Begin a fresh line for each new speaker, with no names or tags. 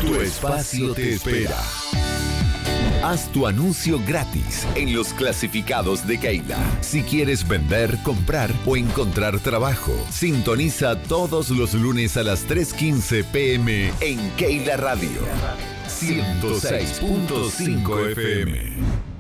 Tu espacio te espera. Haz tu anuncio gratis en los clasificados de Keila. Si quieres vender, comprar o encontrar trabajo, sintoniza todos los lunes a las 3:15 p.m. en Keila Radio 106.5 FM.